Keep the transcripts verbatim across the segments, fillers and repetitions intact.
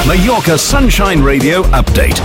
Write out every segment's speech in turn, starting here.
Mallorca Sunshine Radio update.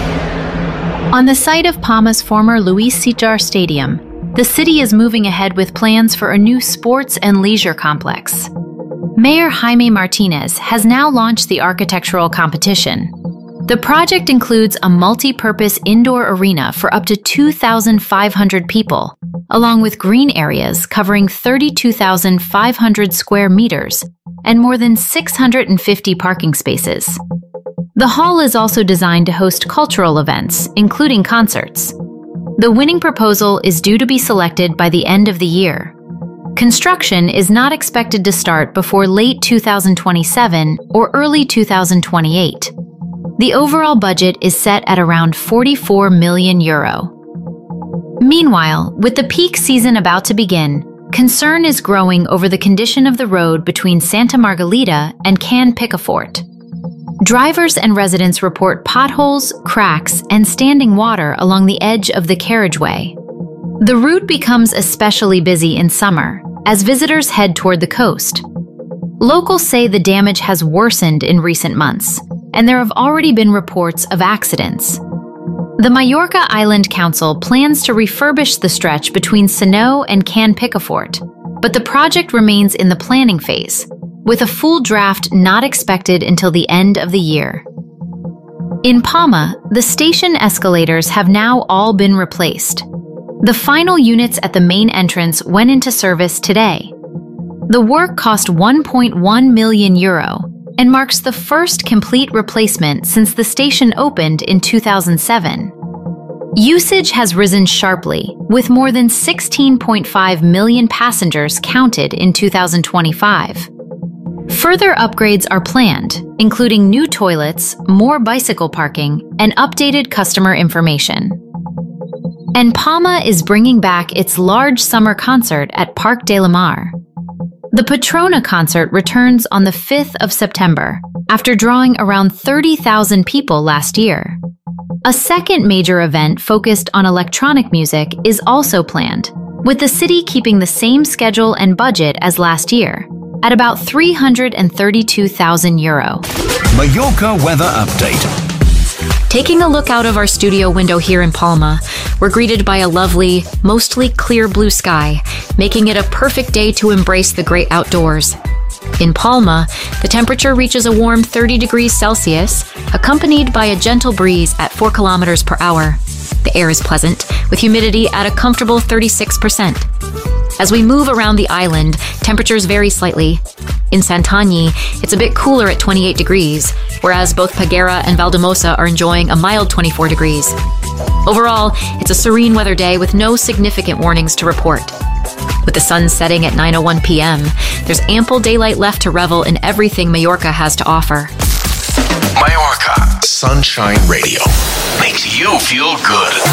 On the site of Palma's former Luis Sitjar Stadium, the city is moving ahead with plans for a new sports and leisure complex. Mayor Jaime Martinez has now launched the architectural competition. The project includes a multi-purpose indoor arena for up to two thousand five hundred people, along with green areas covering thirty-two thousand five hundred square meters and more than six hundred fifty parking spaces. The hall is also designed to host cultural events, including concerts. The winning proposal is due to be selected by the end of the year. Construction is not expected to start before late two thousand twenty-seven or early two thousand twenty-eight. The overall budget is set at around forty-four million euro. Meanwhile, with the peak season about to begin, concern is growing over the condition of the road between Santa Margalida and Can Picafort. Drivers and residents report potholes, cracks, and standing water along the edge of the carriageway. The route becomes especially busy in summer, as visitors head toward the coast. Locals say the damage has worsened in recent months, and there have already been reports of accidents. The Mallorca Island Council plans to refurbish the stretch between Sanó and Can Picafort, but the project remains in the planning phase, with a full draft not expected until the end of the year. In Palma, the station escalators have now all been replaced. The final units at the main entrance went into service today. The work cost one point one million euro and marks the first complete replacement since the station opened in two thousand seven. Usage has risen sharply, with more than sixteen point five million passengers counted in two thousand twenty-five. Further upgrades are planned, including new toilets, more bicycle parking, and updated customer information. And Palma is bringing back its large summer concert at Parc de la Mar. The Patrona concert returns on the fifth of September, after drawing around thirty thousand people last year. A second major event focused on electronic music is also planned, with the city keeping the same schedule and budget as last year, at about three hundred thirty-two thousand euro. Mallorca weather update. Taking a look out of our studio window here in Palma, we're greeted by a lovely, mostly clear blue sky, making it a perfect day to embrace the great outdoors. In Palma, the temperature reaches a warm thirty degrees Celsius, accompanied by a gentle breeze at four kilometers per hour. The air is pleasant, with humidity at a comfortable thirty-six percent. As we move around the island, temperatures vary slightly. In Santanyí, it's a bit cooler at twenty-eight degrees, whereas both Peguera and Valdemosa are enjoying a mild twenty-four degrees. Overall, it's a serene weather day with no significant warnings to report. With the sun setting at nine oh one p m, there's ample daylight left to revel in everything Mallorca has to offer. Mallorca Sunshine Radio makes you feel good.